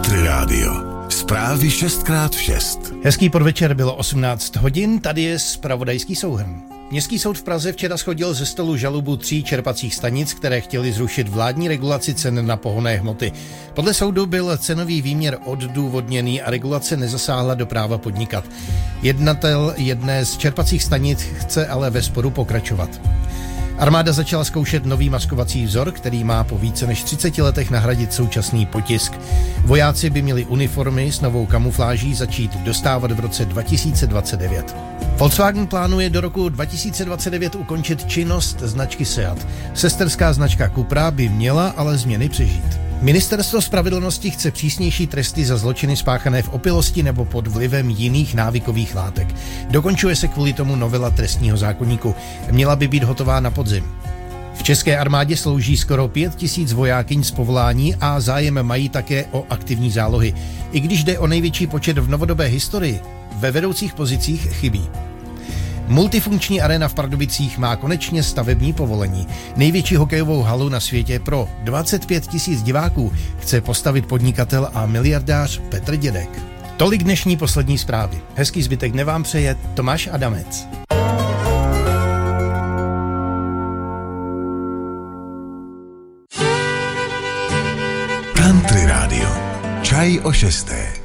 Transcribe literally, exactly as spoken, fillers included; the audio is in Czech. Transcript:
Country Radio. Zprávy šest krát šest. Hezký podvečer, bylo osmnáct hodin, tady je zpravodajský souhrn. Městský soud v Praze včera shodil ze stolu žalobu tří čerpacích stanic, které chtěly zrušit vládní regulaci cen na pohonné hmoty. Podle soudu byl cenový výměr odůvodněný a regulace nezasáhla do práva podnikat. Jednatel jedné z čerpacích stanic chce ale ve sporu pokračovat. Armáda začala zkoušet nový maskovací vzor, který má po více než třiceti letech nahradit současný potisk. Vojáci by měli uniformy s novou kamufláží začít dostávat v roce dva tisíce dvacet devět. Volkswagen plánuje do roku dva tisíce dvacet devět ukončit činnost značky Seat. Sesterská značka Cupra by měla ale změny přežít. Ministerstvo spravedlnosti chce přísnější tresty za zločiny spáchané v opilosti nebo pod vlivem jiných návykových látek. Dokončuje se kvůli tomu novela trestního zákoníku. Měla by být hotová na podzim. V české armádě slouží skoro pět tisíc vojákyň z povolání a zájem mají také o aktivní zálohy. I když jde o největší počet v novodobé historii, ve vedoucích pozicích chybí. Multifunkční aréna v Pardubicích má konečně stavební povolení. Největší hokejovou halu na světě pro dvacet pět tisíc diváků chce postavit podnikatel a miliardář Petr Dědek. Tolik dnešní poslední zprávy. Hezký zbytek dne vám přeje Tomáš Adamec. Country Radio. Čaj o šesté.